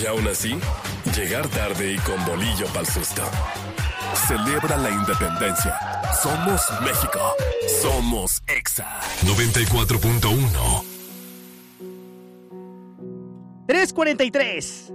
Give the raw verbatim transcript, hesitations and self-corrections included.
Y aún así, llegar tarde y con bolillo pa'l susto. Celebra la independencia. Somos México. Somos Exa. noventa y cuatro punto uno. tres cuarenta y tres.